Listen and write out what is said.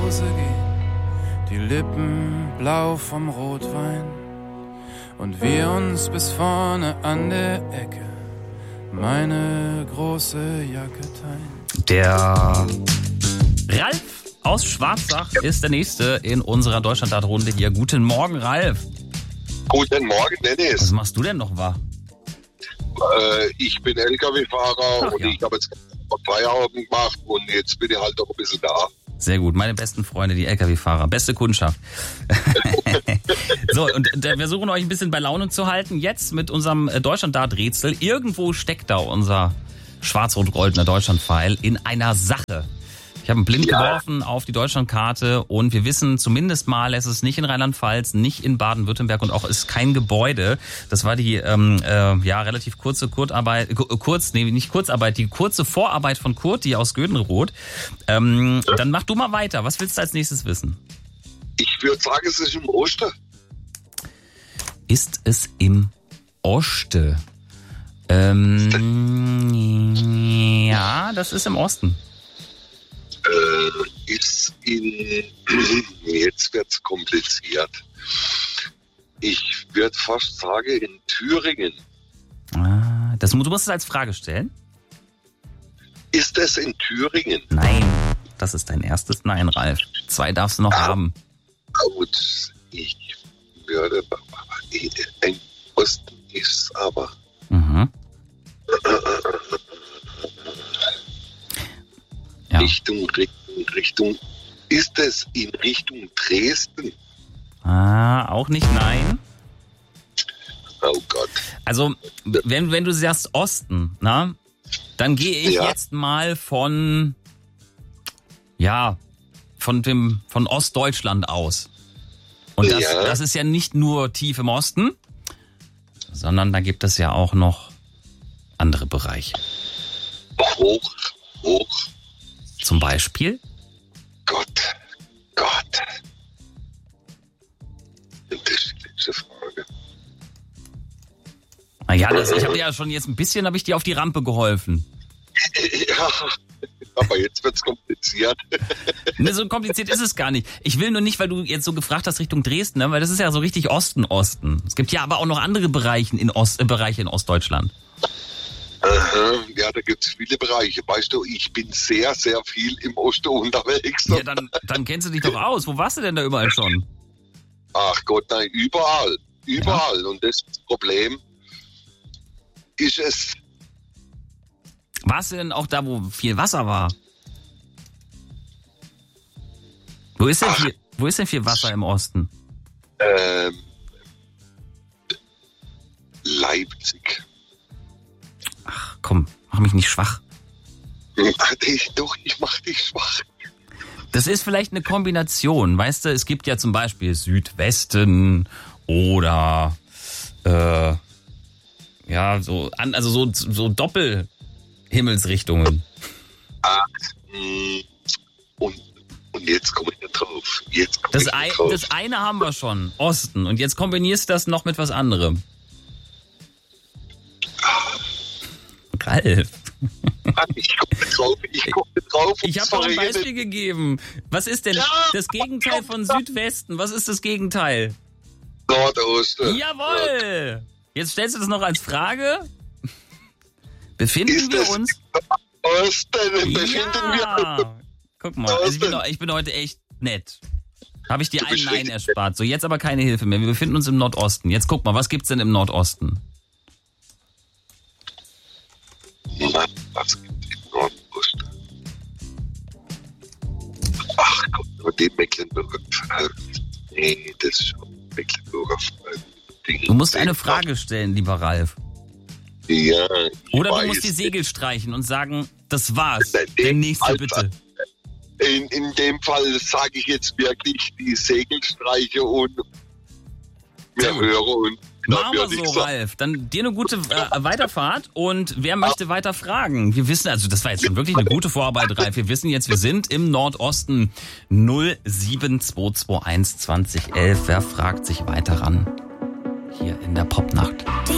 Hause gehen, die Lippen blau vom Rotwein und wir uns bis vorne an der Ecke meine große Jacke teilen. Der Ralf aus Schwarzach ist der Nächste in unserer Deutschlandrat-Runde hier. Guten Morgen, Ralf. Guten Morgen, Dennis. Was machst du denn noch wahr? Ich bin LKW-Fahrer und ich habe jetzt Feierabend gemacht und jetzt bin ich halt auch ein bisschen da. Sehr gut, meine besten Freunde, die LKW-Fahrer. Beste Kundschaft. So, und wir versuchen euch ein bisschen bei Laune zu halten. Jetzt mit unserem Deutschland-Dart-Rätsel. Irgendwo steckt da unser schwarz-rot-goldener Deutschland-Pfeil in einer Sache. Ich habe einen Blind geworfen auf die Deutschlandkarte und wir wissen zumindest mal, es ist nicht in Rheinland-Pfalz, nicht in Baden-Württemberg und auch ist kein Gebäude. Das war die relativ kurze die kurze Vorarbeit von Kurti aus Gödenroth. Dann mach du mal weiter. Was willst du als nächstes wissen? Ich würde sagen, es ist im Osten. Ist es im Osten? Ja, das ist im Osten. Jetzt wird's kompliziert. Ich würde fast sagen in Thüringen. Du musst es als Frage stellen. Ist es in Thüringen? Nein, das ist dein erstes Nein, Ralf. 2 darfst du noch haben. Gut, ich würde... Im Osten ist aber... Mhm. Ja. Richtung. Ist es in Richtung Dresden? Auch nicht nein. Oh Gott. Also, wenn du sagst Osten, na, dann gehe ich jetzt mal von Ostdeutschland aus. Und das ist ja nicht nur tief im Osten, sondern da gibt es ja auch noch andere Bereiche. Hoch. Zum Beispiel? Gott. Unterschiedliche Frage. Ja, ich habe dir ja schon jetzt ein bisschen, habe ich dir auf die Rampe geholfen. Ja, aber jetzt wird's kompliziert. Ne, so kompliziert ist es gar nicht. Ich will nur nicht, weil du jetzt so gefragt hast Richtung Dresden, ne? Weil das ist ja so richtig Osten. Es gibt ja aber auch noch andere Bereiche in Ostdeutschland. Ja, da gibt's viele Bereiche. Weißt du, ich bin sehr, sehr viel im Osten unterwegs. Ja, dann kennst du dich doch aus. Wo warst du denn da überall schon? Ach Gott, nein, überall. Ja. Und das Problem ist es... Warst du denn auch da, wo viel Wasser war? Wo ist denn viel Wasser im Osten? Leipzig. Ach komm, mach mich nicht schwach. Ich mach dich schwach. Das ist vielleicht eine Kombination, weißt du, es gibt ja zum Beispiel Südwesten oder so Doppelhimmelsrichtungen. Und jetzt komme ich nicht drauf. Das eine haben wir schon, Osten, und jetzt kombinierst du das noch mit was anderem. Ralf. Ich komme drauf. Ich habe auch ein Beispiel gegeben. Was ist denn das Gegenteil von Südwesten? Was ist das Gegenteil? Nordosten. Jawohl! Jetzt stellst du das noch als Frage? Befinden wir uns? Osten. Ja! Guck mal, also ich bin heute echt nett. Habe ich dir ein Nein erspart. So, jetzt aber keine Hilfe mehr. Wir befinden uns im Nordosten. Jetzt guck mal, was gibt's denn im Nordosten? Mann, was gibt es im Nordosten? Ach Gott, nur die Mecklenburger. Nee, das ist schon Mecklenburger. Du musst eine Frage stellen, lieber Ralf. Ja. Oder du musst die Segel streichen und sagen, das war's. Der nächste bitte. In dem Fall sage ich jetzt wirklich die Segelstreiche und wir hören und machen wir so, Ralf. Dann dir eine gute Weiterfahrt und wer möchte weiter fragen? Wir wissen, also das war jetzt schon wirklich eine gute Vorarbeit, Ralf. Wir wissen jetzt, wir sind im Nordosten 07221 2011. Wer fragt sich weiter ran? Hier in der Popnacht.